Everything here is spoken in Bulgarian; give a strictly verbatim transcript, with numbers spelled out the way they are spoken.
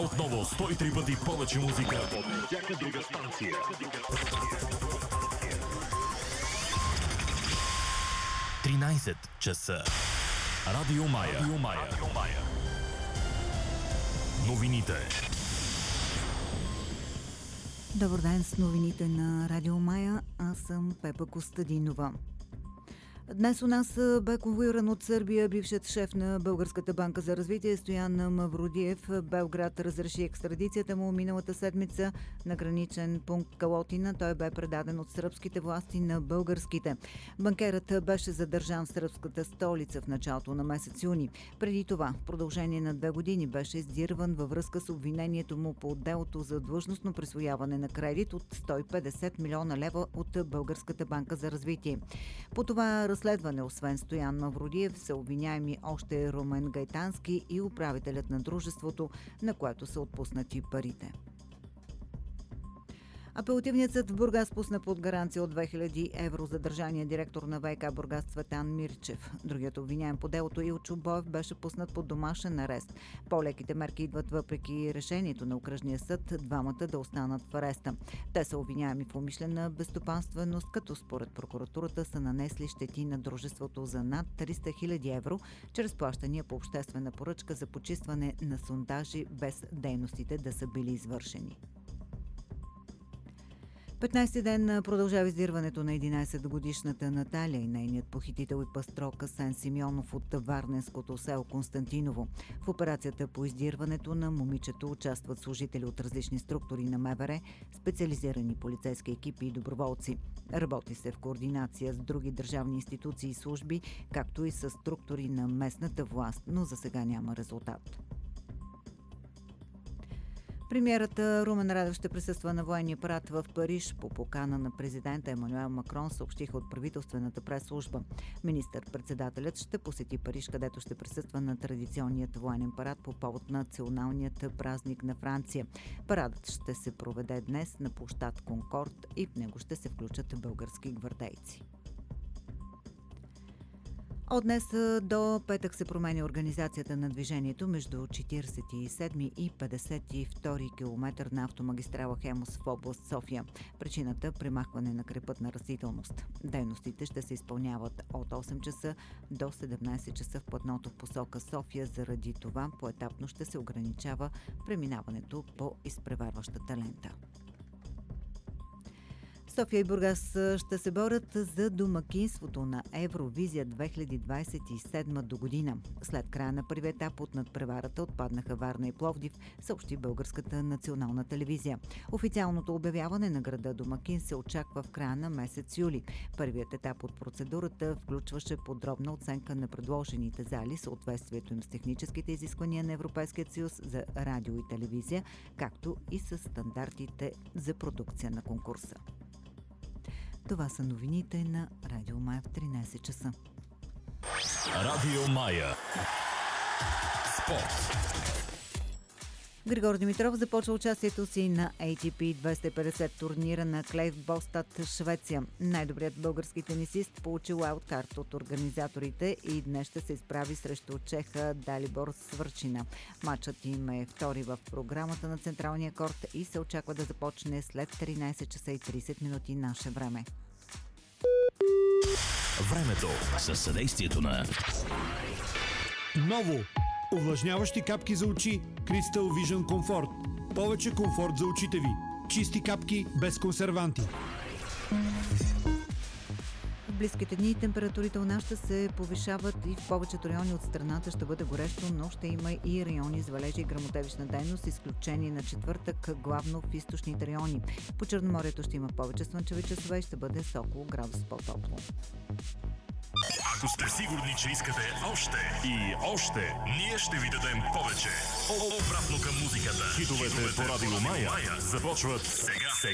Отново сто и три пъти повече музика от всяка друга станция. тринайсет часа. Радио Мая. Радио Мая. Радио Мая. Новините. Добър ден с новините на Радио Мая. Аз съм Пепа Костадинова. Днес у нас бе конвоиран от Сърбия бившият шеф на Българската банка за развитие Стоян Мавродиев. Белград разреши екстрадицията му миналата седмица на граничен пункт Калотина. Той бе предаден от сръбските власти на българските. Банкерът беше задържан в сръбската столица в началото на месец юни. Преди това, в продължение на две години, беше издирван във връзка с обвинението му по делото за длъжностно присвояване на кредит от сто и петдесет милиона лева от Българската банка за развитие. По това разследване, освен Стоян Мавродиев, са обвиняеми още Румен Гайтански и управителят на дружеството, на което са отпуснати парите. Апелативният съд в Бургас пусна под гаранция от две хиляди евро задържания директор на ВиК Бургас Цветан Мирчев. Другият обвиняем по делото Илчо Боев беше пуснат под домашен арест. По-леките мерки идват въпреки решението на окръжния съд двамата да останат в ареста. Те са обвиняеми в умишлена безстопанственост, като според прокуратурата са нанесли щети на дружеството за над триста хиляди евро чрез плащания по обществена поръчка за почистване на сондажи без дейностите да са били извършени. петнайсети ден продължава издирването на единайсетгодишната Наталия и нейният похитител и пастрок Асен Симеонов от варненското село Константиново. В операцията по издирването на момичето участват служители от различни структури на МВР, специализирани полицейски екипи и доброволци. Работи се в координация с други държавни институции и служби, както и с структури на местната власт, но за сега няма резултат. Премиерът Румен Радев ще присъства на военния парад в Париж по покана на президента Емануел Макрон, съобщиха от правителствената прес-служба. Министър-председателят ще посети Париж, където ще присъства на традиционният военен парад по повод на националният празник на Франция. Парадът ще се проведе днес на площад Конкорд и в него ще се включат български гвардейци. От днес до петък се променя организацията на движението между четирийсет и седми и петдесет и втори километър на автомагистрала Хемус в област София. Причината – премахване на крайпътна растителност. Дейностите ще се изпълняват от осем часа до седемнайсет часа в платното в посока София. Заради това поетапно ще се ограничава преминаването по изпреварващата лента. София и Бургас ще се борят за домакинството на Евровизия две хиляди двайсет и седма до година. След края на първи етап от надпреварата отпаднаха Варна и Пловдив, съобщи Българската национална телевизия. Официалното обявяване на града домакин се очаква в края на месец юли. Първият етап от процедурата включваше подробна оценка на предложените зали, съответствието им с техническите изисквания на Европейския съюз за радио и телевизия, както и с стандартите за продукция на конкурса. Това са новините на Радио Мая в тринайсет часа. Радио Мая. Спорт. Григор Димитров започва участието си на Ей Ти Пи двеста и петдесет турнира на клей в Бостад, Швеция. Най-добрият български тенисист получи уайлдкарт от организаторите и днес ще се изправи срещу чеха Далибор Свърчина. Матчът им е втори в програмата на централния корт и се очаква да започне след тринайсет часа и трийсет минути наше време. Времето със съдействието на Ново! Увлажняващи капки за очи Crystal Vision Comfort. Повече комфорт за очите ви. Чисти капки без консерванти. В близките дни температурите у нас ще се повишават и в повечето райони от страната ще бъде горещо, но ще има и райони с валежи и гръмотевична дейност, изключение на четвъртък, главно в източните райони. По Черноморието ще има повече слънчеви часове и ще бъде с около градус по-топло. Ако сте сигурни, че искате още и още, ние ще ви дадем повече. Обратно към музиката. Хитовете по Радио Мая започват сега. Сега.